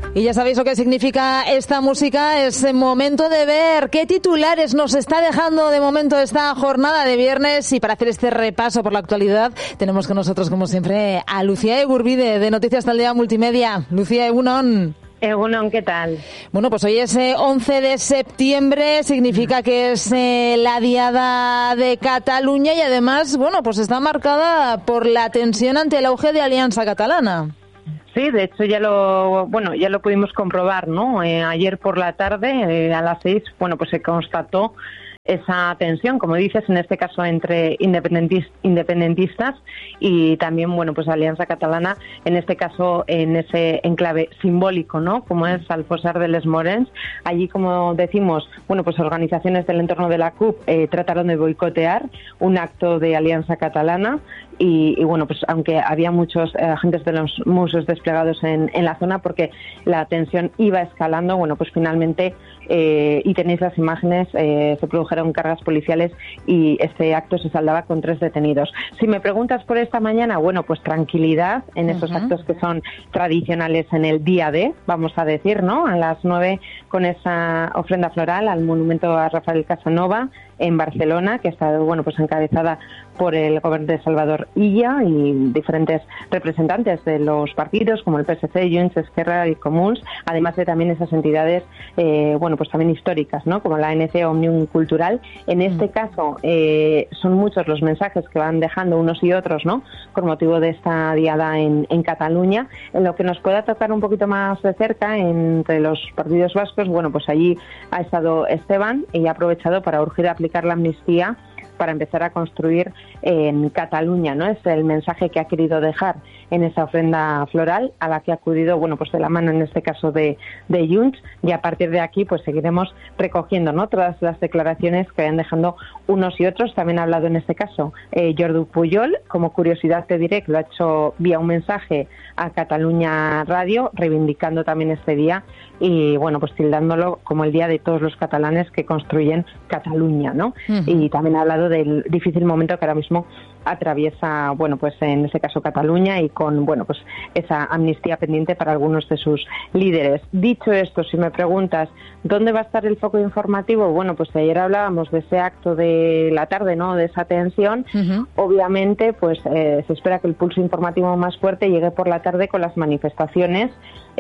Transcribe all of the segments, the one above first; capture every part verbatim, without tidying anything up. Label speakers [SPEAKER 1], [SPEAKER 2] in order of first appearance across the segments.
[SPEAKER 1] Y ya sabéis lo que significa esta música. Es el momento de ver qué titulares nos está dejando de momento esta jornada de viernes. Y para hacer este repaso por la actualidad tenemos con nosotros, como siempre, a Lucía Egurbide de Noticias Taldea Multimedia. Lucía, egunon.
[SPEAKER 2] Egunon, ¿qué tal?
[SPEAKER 1] Bueno, pues hoy es eh, once de septiembre, significa que es eh, la Diada de Cataluña y además, bueno, pues está marcada por la tensión ante el auge de Alianza Catalana.
[SPEAKER 2] Sí, de hecho ya lo bueno ya lo pudimos comprobar, ¿no? Eh, ayer por la tarde eh, a las seis, bueno, pues se constató esa tensión, como dices, en este caso entre independentis, independentistas y también, bueno, pues Alianza Catalana, en este caso en ese enclave simbólico, ¿no? Como es Alfossar de les Morens. Allí, como decimos, bueno, pues organizaciones del entorno de la C U P eh, trataron de boicotear un acto de Alianza Catalana y, y bueno, pues aunque había muchos eh, agentes de los Mossos desplegados en, en la zona porque la tensión iba escalando, bueno, pues finalmente, eh, y tenéis las imágenes, eh, se produjeron cargas policiales y este acto se saldaba con tres detenidos. Si me preguntas por esta mañana, bueno, pues tranquilidad en esos uh-huh. actos que son tradicionales en el día D, vamos a decir, ¿no? A las nueve con esa ofrenda floral al monumento a Rafael Casanova en Barcelona, que ha estado, bueno, pues encabezada por el gobierno de Salvador Illa y diferentes representantes de los partidos como el P S C, Junts, Esquerra y Comuns, además de también esas entidades, eh, bueno, pues también históricas, ¿no? Como la A N C Òmnium Cultural. En este mm. caso, eh, son muchos los mensajes que van dejando unos y otros, ¿no? Con motivo de esta diada en, en Cataluña. En lo que nos pueda tocar un poquito más de cerca, entre los partidos vascos, bueno, pues allí ha estado Esteban y ha aprovechado para urgir a aplicar la amnistía para empezar a construir en Cataluña, ¿no? Es el mensaje que ha querido dejar en esa ofrenda floral a la que ha acudido, bueno, pues de la mano en este caso de, de Junts, y a partir de aquí pues seguiremos recogiendo, ¿no? Todas las declaraciones que vayan dejando unos y otros. También ha hablado en este caso eh, Jordi Pujol. Como curiosidad te diré que lo ha hecho vía un mensaje a Cataluña Radio, reivindicando también este día y, bueno, pues tildándolo como el día de todos los catalanes que construyen Cataluña, ¿no? Uh-huh. Y también ha hablado del difícil momento que ahora mismo atraviesa, bueno, pues en este caso Cataluña y con, bueno, pues esa amnistía pendiente para algunos de sus líderes. Dicho esto, si me preguntas ¿dónde va a estar el foco informativo? Bueno, pues ayer hablábamos de ese acto de la tarde, ¿no? De esa tensión. Uh-huh. Obviamente, pues eh, se espera que el pulso informativo más fuerte llegue por la tarde con las manifestaciones.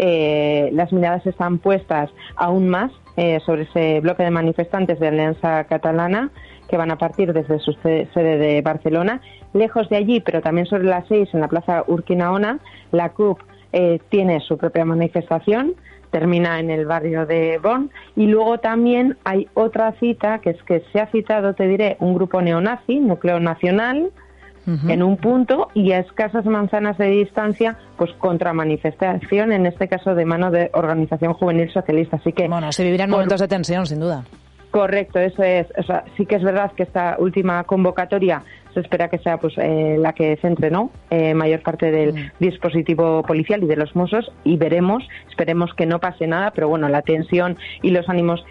[SPEAKER 2] Eh, las miradas están puestas aún más eh, sobre ese bloque de manifestantes de Alianza Catalana que van a partir desde su sede de Barcelona. Lejos de allí, pero también sobre las seis, en la plaza Urquinaona, la C U P eh, tiene su propia manifestación, termina en el barrio de Bonn, y luego también hay otra cita, que es que se ha citado, te diré, un grupo neonazi, Núcleo Nacional, uh-huh. en un punto, y a escasas manzanas de distancia, pues contra manifestación, en este caso de mano de Organización Juvenil Socialista. Así que,
[SPEAKER 1] bueno, se vivirán por... momentos de tensión, sin duda.
[SPEAKER 2] Correcto, eso es. O sea, sí que es verdad que esta última convocatoria se espera que sea pues eh, la que centre, ¿no? Eh, mayor parte del mm. dispositivo policial y de los Mossos, y veremos, esperemos que no pase nada, pero bueno, la tensión y los ánimos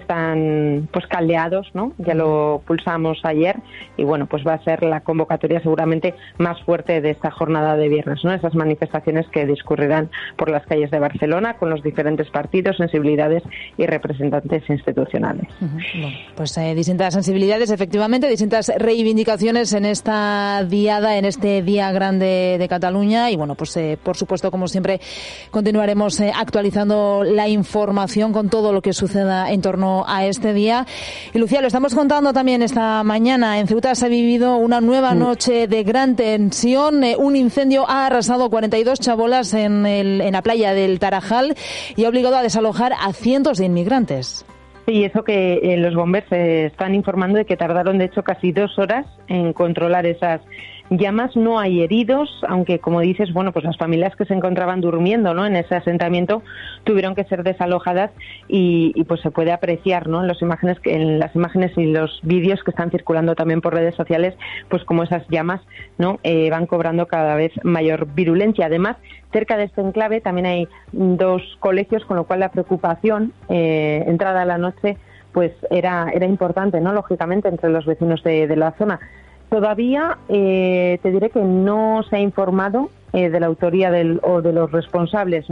[SPEAKER 2] están pues caldeados, ¿no? Ya lo pulsamos ayer y bueno, pues va a ser la convocatoria seguramente más fuerte de esta jornada de viernes, ¿no? Esas manifestaciones que discurrirán por las calles de Barcelona con los diferentes partidos, sensibilidades y representantes institucionales.
[SPEAKER 1] Uh-huh. Bueno, pues eh, distintas sensibilidades, efectivamente, distintas reivindicaciones en esta diada, en este Día Grande de Cataluña, y bueno, pues eh, por supuesto, como siempre, continuaremos eh, actualizando la información con todo lo que suceda en torno a este día. Y Lucía, lo estamos contando también esta mañana, en Ceuta se ha vivido una nueva noche de gran tensión. Eh, un incendio ha arrasado cuarenta y dos chabolas en, el, en la playa del Tarajal y ha obligado a desalojar a cientos de inmigrantes.
[SPEAKER 2] Sí, eso que eh, los bomberos eh, están informando de que tardaron, de hecho, casi dos horas en controlar esas llamas. No hay heridos, aunque, como dices, bueno, pues las familias que se encontraban durmiendo, ¿no?, en ese asentamiento tuvieron que ser desalojadas y, y pues se puede apreciar, ¿no?, en las imágenes, que, en las imágenes y los vídeos que están circulando también por redes sociales, pues como esas llamas, ¿no?, eh, van cobrando cada vez mayor virulencia. Además, cerca de este enclave también hay dos colegios, con lo cual la preocupación eh, entrada a la noche pues era era importante, ¿no?, lógicamente, entre los vecinos de, de la zona. Todavía eh, te diré que no se ha informado eh, de la autoría del, o de los responsables, ¿no?,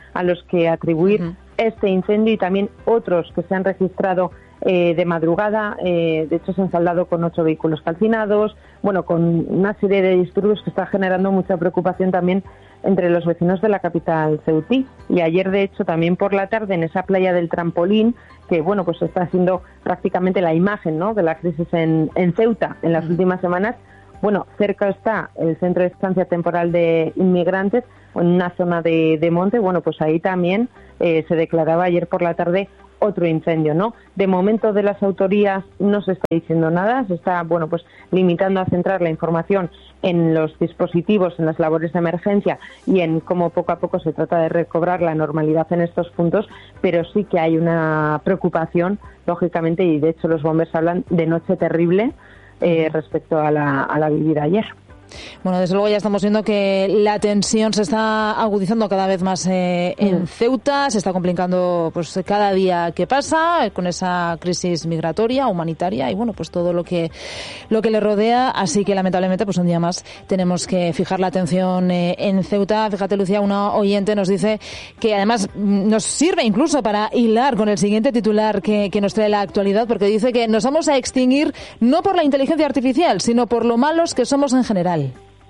[SPEAKER 2] a los que atribuir uh-huh. este incendio y también otros que se han registrado eh, de madrugada. Eh, de hecho, se han saldado con ocho vehículos calcinados, bueno, con una serie de disturbios que está generando mucha preocupación también entre los vecinos de la capital ceutí. Y ayer, de hecho, también por la tarde, en esa playa del Trampolín, que bueno, pues está siendo prácticamente la imagen, ¿no?, de la crisis en, en Ceuta en las uh-huh. últimas semanas. Bueno, cerca está el centro de estancia temporal de inmigrantes, en una zona de, de monte. Bueno, pues ahí también eh, se declaraba ayer por la tarde otro incendio, ¿no? De momento, de las autorías no se está diciendo nada, se está, bueno, pues limitando a centrar la información en los dispositivos, en las labores de emergencia y en cómo poco a poco se trata de recobrar la normalidad en estos puntos, pero sí que hay una preocupación, lógicamente, y de hecho los bomberos hablan de noche terrible eh, respecto a la, a la vivida ayer.
[SPEAKER 1] Bueno, desde luego ya estamos viendo que la tensión se está agudizando cada vez más eh, en mm. Ceuta, se está complicando pues cada día que pasa eh, con esa crisis migratoria, humanitaria y bueno, pues todo lo que lo que le rodea, así que lamentablemente pues un día más tenemos que fijar la atención eh, en Ceuta. Fíjate, Lucía, una oyente nos dice que además nos sirve incluso para hilar con el siguiente titular que, que nos trae la actualidad, porque dice que nos vamos a extinguir no por la inteligencia artificial, sino por lo malos que somos en general.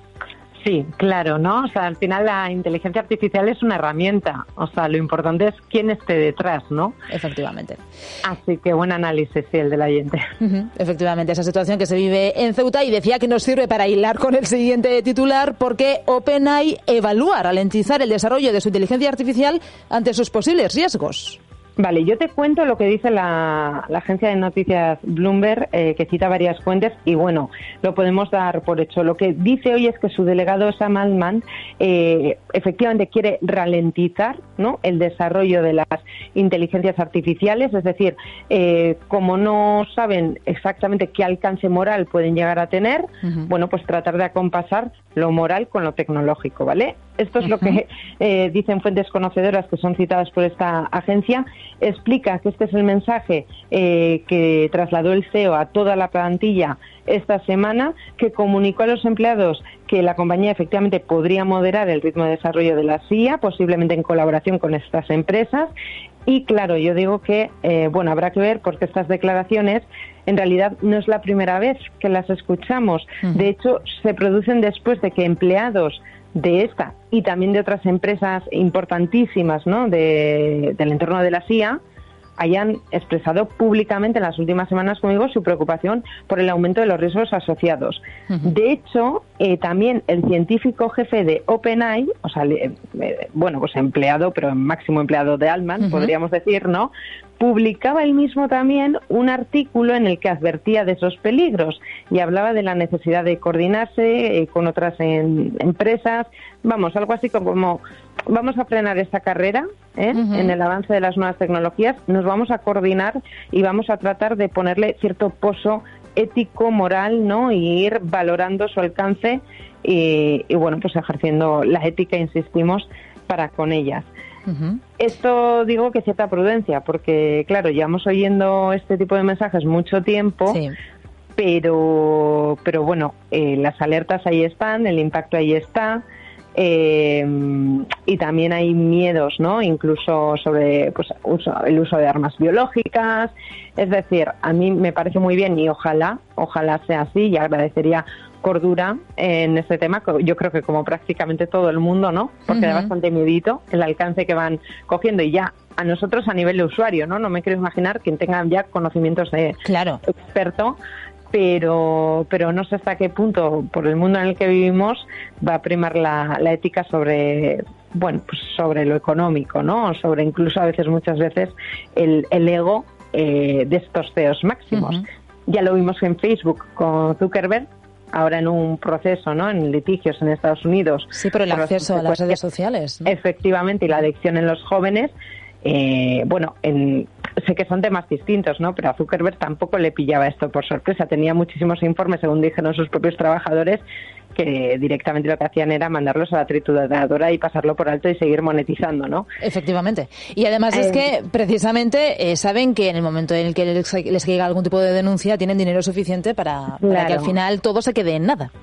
[SPEAKER 2] Sí, claro, ¿no? O sea, al final la inteligencia artificial es una herramienta. O sea, lo importante es quién esté detrás, ¿no?
[SPEAKER 1] Efectivamente.
[SPEAKER 2] Así que buen análisis, sí, el del oyente.
[SPEAKER 1] Uh-huh. Efectivamente, esa situación que se vive en Ceuta, y decía que nos sirve para hilar con el siguiente titular, porque OpenAI evalúa ralentizar el desarrollo de su inteligencia artificial ante sus posibles riesgos.
[SPEAKER 2] Vale, yo te cuento lo que dice la, la agencia de noticias Bloomberg, eh, que cita varias fuentes, y bueno, lo podemos dar por hecho. Lo que dice hoy es que su delegado Sam Altman eh, efectivamente quiere ralentizar, ¿no?, el desarrollo de las inteligencias artificiales, es decir, eh, como no saben exactamente qué alcance moral pueden llegar a tener, uh-huh. bueno, pues tratar de acompasar lo moral con lo tecnológico, ¿vale? Esto es uh-huh. lo que eh, dicen fuentes conocedoras que son citadas por esta agencia. Explica que este es el mensaje eh, que trasladó el C E O a toda la plantilla esta semana, que comunicó a los empleados que la compañía efectivamente podría moderar el ritmo de desarrollo de la I A, posiblemente en colaboración con estas empresas. Y claro, yo digo que, eh, bueno, habrá que ver, porque estas declaraciones en realidad no es la primera vez que las escuchamos. Uh-huh. De hecho, se producen después de que empleados de esta y también de otras empresas importantísimas, ¿no?, de, del entorno de la I A, hayan expresado públicamente en las últimas semanas conmigo su preocupación por el aumento de los riesgos asociados. Uh-huh. De hecho, eh, también el científico jefe de OpenAI, o sea, eh, bueno, pues empleado, pero máximo empleado de Altman, uh-huh. podríamos decir, ¿no?, publicaba él mismo también un artículo en el que advertía de esos peligros y hablaba de la necesidad de coordinarse eh, con otras en, empresas, vamos, algo así como vamos a frenar esta carrera ¿eh? uh-huh. en el avance de las nuevas tecnologías, nos vamos a coordinar y vamos a tratar de ponerle cierto pozo ético, moral, ¿no?, y ir valorando su alcance y, y bueno, pues ejerciendo la ética, insistimos, para con ellas. Uh-huh. Esto digo que cierta prudencia, porque claro, llevamos oyendo este tipo de mensajes mucho tiempo, sí. pero pero bueno, eh, las alertas ahí están, el impacto ahí está, eh, y también hay miedos, ¿no?, incluso sobre pues uso, el uso de armas biológicas. Es decir, a mí me parece muy bien y ojalá, ojalá sea así, y agradecería cordura en este tema, yo creo que como prácticamente todo el mundo, ¿no?, porque uh-huh. da bastante miedito el alcance que van cogiendo, y ya a nosotros a nivel de usuario, ¿no?, no me quiero imaginar quien tenga ya conocimientos de
[SPEAKER 1] claro.
[SPEAKER 2] experto, pero pero no sé hasta qué punto, por el mundo en el que vivimos, va a primar la, la ética sobre, bueno, pues sobre lo económico, ¿no?, sobre incluso a veces, muchas veces, el, el ego eh, de estos C E Os máximos. Uh-huh. Ya lo vimos en Facebook con Zuckerberg, ahora en un proceso, ¿no?, en litigios en Estados Unidos.
[SPEAKER 1] Sí, por el por acceso a las redes sociales, ¿no?
[SPEAKER 2] Efectivamente, y la adicción en los jóvenes. Eh, bueno, en, sé que son temas distintos, ¿no?, pero a Zuckerberg tampoco le pillaba esto por sorpresa. Tenía muchísimos informes, según dijeron sus propios trabajadores, que directamente lo que hacían era mandarlos a la trituradora y pasarlo por alto y seguir monetizando, ¿no?
[SPEAKER 1] Efectivamente. Y además eh, es que precisamente eh, saben que en el momento en el que les, les llega algún tipo de denuncia tienen dinero suficiente para, claro. para que al final todo se quede en nada.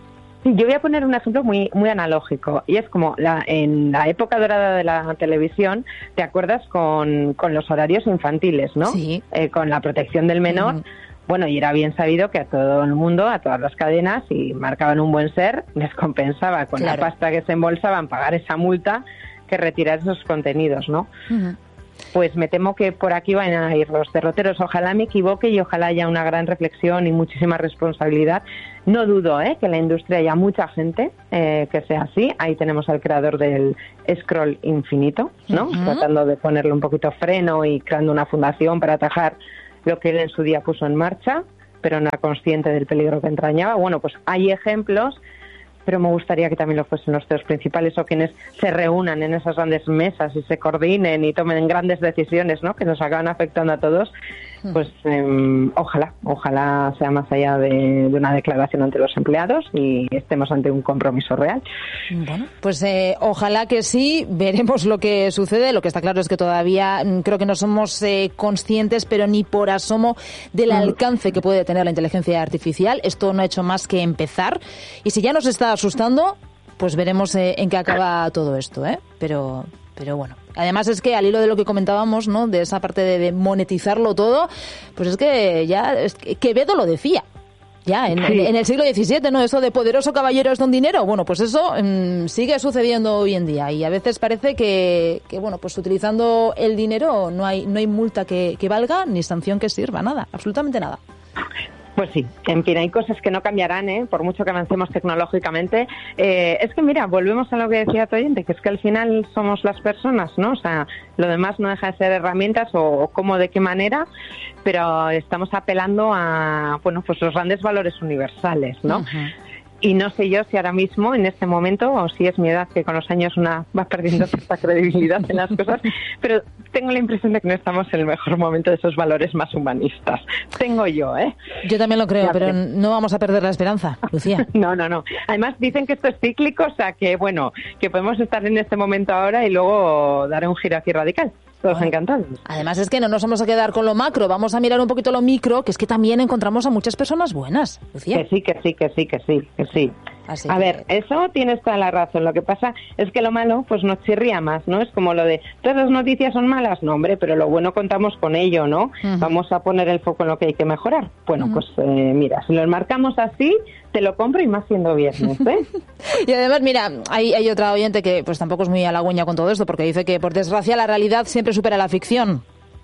[SPEAKER 2] Yo voy a poner un ejemplo muy muy analógico, y es como la, en la época dorada de la televisión, ¿te acuerdas con, con los horarios infantiles, no?
[SPEAKER 1] Sí.
[SPEAKER 2] Eh, con la protección del menor. Uh-huh. Bueno, y era bien sabido que a todo el mundo, a todas las cadenas, si marcaban un buen ser, les compensaba con claro. la pasta que se embolsaban pagar esa multa que retirar esos contenidos, ¿no? Uh-huh. Pues me temo que por aquí van a ir los derroteros. Ojalá me equivoque y ojalá haya una gran reflexión y muchísima responsabilidad. No dudo ¿eh? que en la industria haya mucha gente eh, que sea así. Ahí tenemos al creador del scroll infinito, ¿no? Uh-huh. Tratando de ponerle un poquito freno y creando una fundación para atajar lo que él en su día puso en marcha, pero no era consciente del peligro que entrañaba. Bueno, pues hay ejemplos, pero me gustaría que también lo fuesen los C E Os principales o quienes se reúnan en esas grandes mesas y se coordinen y tomen grandes decisiones, ¿no? Que nos acaban afectando a todos. Pues eh, ojalá, ojalá sea más allá de, de una declaración ante los empleados y estemos ante un compromiso real.
[SPEAKER 1] Bueno, pues eh, ojalá que sí, veremos lo que sucede. Lo que está claro es que todavía creo que no somos eh, conscientes, pero ni por asomo, del alcance que puede tener la inteligencia artificial. Esto no ha hecho más que empezar. Y si ya nos está asustando, pues veremos eh, en qué acaba todo esto, ¿eh? Pero... Pero bueno, además es que al hilo de lo que comentábamos, ¿no? De esa parte de, de monetizarlo todo, pues es que ya es que Quevedo lo decía. Ya, en, sí. en, en el siglo diecisiete, ¿no? Eso de poderoso caballero es don dinero. Bueno, pues eso mmm, sigue sucediendo hoy en día. Y a veces parece que, que bueno, pues utilizando el dinero no hay, no hay multa que, que valga ni sanción que sirva. Nada, absolutamente nada.
[SPEAKER 2] Pues sí, en fin, hay cosas que no cambiarán, ¿eh? Por mucho que avancemos tecnológicamente. Eh, es que mira, volvemos a lo que decía tu oyente, que es que al final somos las personas, ¿no? O sea, lo demás no deja de ser herramientas o, o cómo, de qué manera, pero estamos apelando a, bueno, pues los grandes valores universales, ¿no? Uh-huh. Y no sé yo si ahora mismo, en este momento, o si es mi edad, que con los años una va perdiendo cierta credibilidad en las cosas, pero tengo la impresión de que no estamos en el mejor momento de esos valores más humanistas. Tengo yo, ¿eh?
[SPEAKER 1] Yo también lo creo, ya pero creo. No vamos a perder la esperanza, Lucía.
[SPEAKER 2] No, no, no. Además dicen que esto es cíclico, o sea que, bueno, que podemos estar en este momento ahora y luego dar un giro aquí radical. Todos bueno, encantados.
[SPEAKER 1] Además es que no nos vamos a quedar con lo macro, vamos a mirar un poquito lo micro, que es que también encontramos a muchas personas buenas, Lucía.
[SPEAKER 2] Que sí, que sí, que sí, que sí, que sí. Así a que... ver, eso tienes toda la razón. Lo que pasa es que lo malo pues nos chirría más, ¿no? Es como lo de, ¿todas las noticias son malas? No, hombre, pero lo bueno contamos con ello, ¿no? Uh-huh. Vamos a poner el foco en lo que hay que mejorar. Bueno, uh-huh. pues eh, mira, si lo enmarcamos así, te lo compro y más siendo viernes, ¿eh?
[SPEAKER 1] Y además, mira, hay, hay otra oyente que pues tampoco es muy halagüeña con todo esto, porque dice que, por desgracia, la realidad siempre supera la ficción.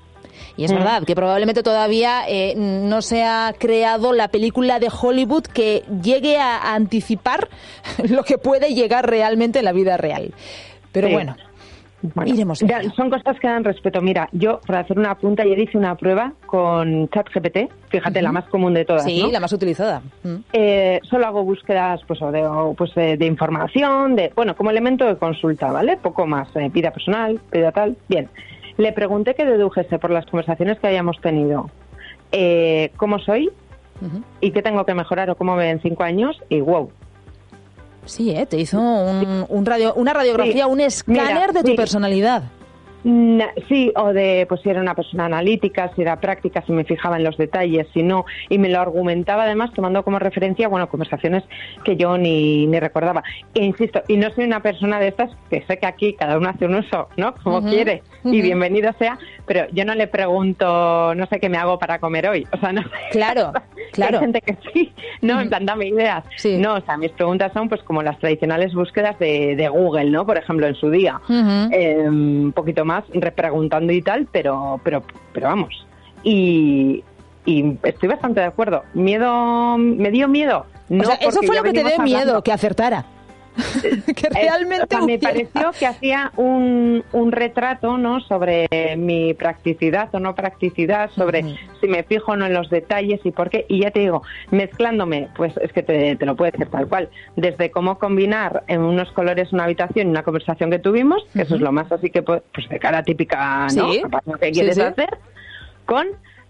[SPEAKER 1] Y es mm. verdad que probablemente todavía eh, no se ha creado la película de Hollywood que llegue a, a anticipar lo que puede llegar realmente en la vida real. Pero sí. bueno... Bueno, iremos
[SPEAKER 2] ya, son cosas que dan respeto. Mira, yo, para hacer una punta, ayer hice una prueba con ChatGPT, fíjate, uh-huh. la más común de todas,
[SPEAKER 1] sí,
[SPEAKER 2] ¿no?
[SPEAKER 1] la más utilizada. Uh-huh.
[SPEAKER 2] Eh, solo hago búsquedas pues, de, pues, de, de información, de bueno, como elemento de consulta, ¿vale? Poco más, eh, vida personal, vida tal. Bien, le pregunté que dedujese por las conversaciones que hayamos tenido eh, cómo soy uh-huh. y qué tengo que mejorar o cómo me ven en cinco años y wow.
[SPEAKER 1] Sí, ¿eh? Te hizo un, un radio, una radiografía, sí. un escáner Mira, de tu sí. personalidad.
[SPEAKER 2] Sí, o de pues si era una persona analítica, si era práctica, si me fijaba en los detalles, si no, y me lo argumentaba además tomando como referencia, bueno, conversaciones que yo ni, ni recordaba. E insisto, y no soy una persona de estas, que sé que aquí cada uno hace un uso, ¿no? Como uh-huh. quiere, uh-huh. y bienvenido sea, pero yo no le pregunto, no sé qué me hago para comer hoy, o sea, no.
[SPEAKER 1] Claro, claro.
[SPEAKER 2] Hay gente que sí, no, uh-huh. en plan, dame ideas. Sí. No, o sea, mis preguntas son pues como las tradicionales búsquedas de, de Google, ¿no? Por ejemplo, en su día, uh-huh. eh, un poquito más más repreguntando y tal, pero pero pero vamos. Y, y estoy bastante de acuerdo. Miedo, ¿me dio miedo? No,
[SPEAKER 1] o sea, eso fue lo que te dio miedo,
[SPEAKER 2] hablando.
[SPEAKER 1] Que acertara. Que realmente
[SPEAKER 2] o sea, me pareció que hacía un, un retrato, ¿no? Sobre mi practicidad o no practicidad, sobre uh-huh. si me fijo o no en los detalles y por qué. Y ya te digo, mezclándome, pues es que te, te lo puedo decir tal cual, desde cómo combinar en unos colores una habitación y una conversación que tuvimos, que uh-huh. eso es lo más así que pues de cara típica, ¿no? ¿Sí? Lo que quieres sí, sí. hacer, con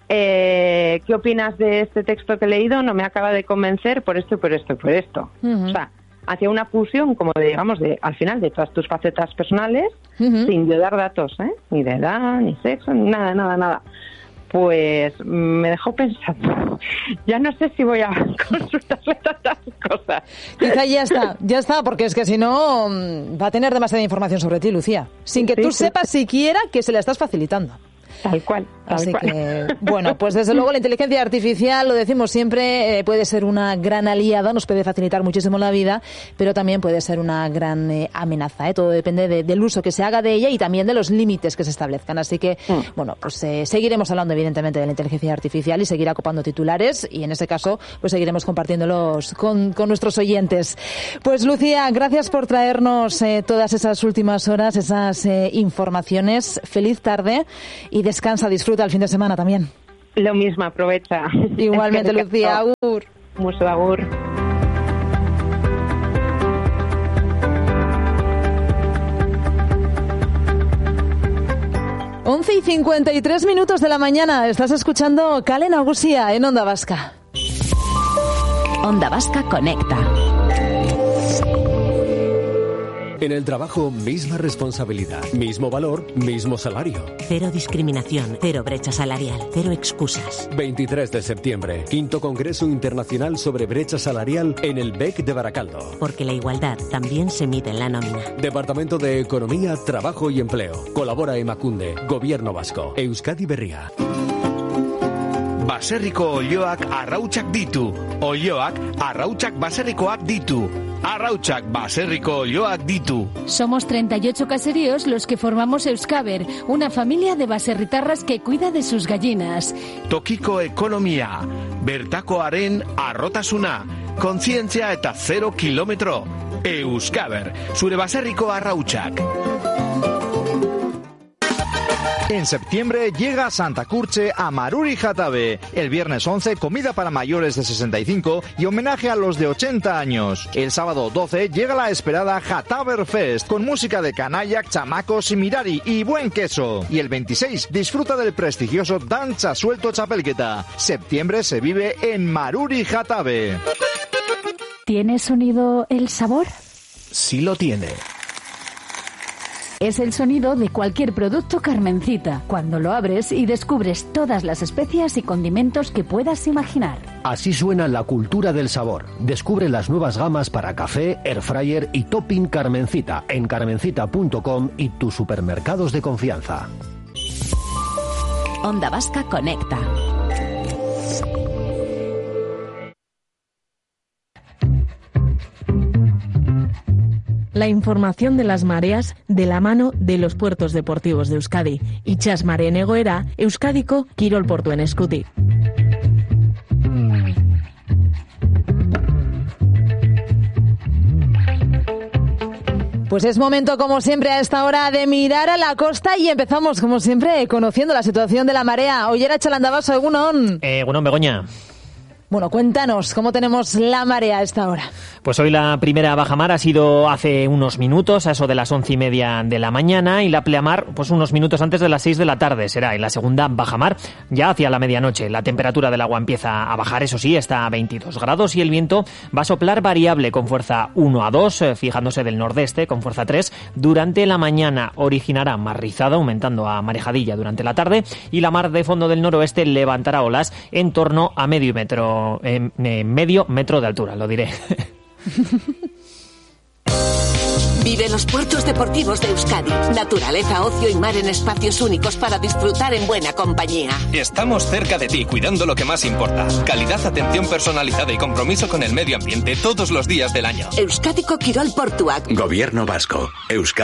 [SPEAKER 2] eh, ¿qué opinas de este texto que he leído? No me acaba de convencer por esto y por esto y por esto. Uh-huh. O sea, hacia una fusión, como de, digamos, de al final de todas tus facetas personales, uh-huh. sin yo dar datos, ¿eh? Ni de edad, ni sexo, ni nada, nada, nada. pues me dejó pensando. Ya no sé si voy a consultarle tantas cosas.
[SPEAKER 1] Quizá ya está, ya está, porque es que si no va a tener demasiada información sobre ti, Lucía, sin que sí, tú sí. sepas siquiera que se la estás facilitando.
[SPEAKER 2] Tal cual. Tal
[SPEAKER 1] Así
[SPEAKER 2] cual.
[SPEAKER 1] que, bueno, pues desde luego la inteligencia artificial, lo decimos siempre, eh, puede ser una gran aliada, nos puede facilitar muchísimo la vida, pero también puede ser una gran eh, amenaza. ¿eh? Todo depende de, del uso que se haga de ella y también de los límites que se establezcan. Así que, mm. bueno, pues eh, seguiremos hablando evidentemente de la inteligencia artificial y seguirá ocupando titulares y en ese caso, pues seguiremos compartiéndolos con, con nuestros oyentes. Pues Lucía, gracias por traernos eh, todas esas últimas horas, esas eh, informaciones. Feliz tarde y descansa, disfruta el fin de semana también.
[SPEAKER 2] Lo mismo, aprovecha.
[SPEAKER 1] Igualmente, es que Lucía, agur.
[SPEAKER 2] Mucho agur.
[SPEAKER 1] once y cincuenta y tres minutos de la mañana. Estás escuchando Kale Nagusia en Onda Vasca.
[SPEAKER 3] Onda Vasca Conecta.
[SPEAKER 4] En el trabajo, misma responsabilidad, mismo valor, mismo salario.
[SPEAKER 3] Cero discriminación, cero brecha salarial, cero excusas.
[SPEAKER 4] veintitrés de septiembre, quinto Congreso Internacional sobre Brecha Salarial en el B E C de Baracaldo.
[SPEAKER 3] Porque la igualdad también se mide en la nómina.
[SPEAKER 4] Departamento de Economía, Trabajo y Empleo. Colabora Emakunde, Gobierno Vasco, Euskadi Berria.
[SPEAKER 5] Baserriko olioak arrautsak ditu. Olioak arrautsak baserrikoak ditu. Arrautsak baserriko olioak ditu.
[SPEAKER 6] Somos treinta y ocho caseríos los que formamos Euskaber, una familia de baserritarras que cuida de sus gallinas.
[SPEAKER 5] Tokiko ekonomia, bertakoaren arrotasuna, kontzientzia eta zero kilometro. Euskaber, zure baserriko arrautsak.
[SPEAKER 7] En septiembre llega Santa Curche a Maruri Jatabe. El viernes once, comida para mayores de sesenta y cinco y homenaje a los de ochenta años. El sábado doce llega la esperada Jataber Fest, con música de Kanayak, Chamacos y Mirari y buen queso. Y el veintiséis disfruta del prestigioso Danza Suelto Chapelqueta. Septiembre se vive en Maruri Jatabe.
[SPEAKER 6] ¿Tienes unido el sabor?
[SPEAKER 5] Sí lo tiene.
[SPEAKER 6] Es el sonido de cualquier producto Carmencita, cuando lo abres y descubres todas las especias y condimentos que puedas imaginar.
[SPEAKER 8] Así suena la cultura del sabor. Descubre las nuevas gamas para café, airfryer y topping Carmencita en carmencita punto com y tus supermercados de confianza.
[SPEAKER 3] Onda Vasca Conecta.
[SPEAKER 9] La información de las mareas de la mano de los puertos deportivos de Euskadi. Itxas mareen egoera, Euskadiko kirol portuen eskutik.
[SPEAKER 1] Pues es momento, como siempre, a esta hora de mirar a la costa y empezamos, como siempre, conociendo la situación de la marea. Ollera Chalandabaso, egunon.
[SPEAKER 10] Eh, egunon, Begoña.
[SPEAKER 1] Bueno, cuéntanos, ¿cómo tenemos la marea a esta hora?
[SPEAKER 10] Pues hoy la primera bajamar ha sido hace unos minutos, a eso de las once y media de la mañana, y la pleamar, pues unos minutos antes de las seis de la tarde será. Y la segunda bajamar ya hacia la medianoche. La temperatura del agua empieza a bajar, eso sí, está a veintidós grados, y el viento va a soplar variable con fuerza uno a dos, fijándose del nordeste con fuerza tres. Durante la mañana originará mar rizada, aumentando a marejadilla durante la tarde, y la mar de fondo del noroeste levantará olas en torno a medio metro. Eh, eh, medio metro de altura, lo diré.
[SPEAKER 3] Vive los puertos deportivos de Euskadi. Naturaleza, ocio y mar en espacios únicos para disfrutar en buena compañía.
[SPEAKER 11] Estamos cerca de ti, cuidando lo que más importa. Calidad, atención personalizada y compromiso con el medio ambiente todos los días del año.
[SPEAKER 3] Euskadiko Kirol Portuak.
[SPEAKER 12] Gobierno Vasco. Euskadi.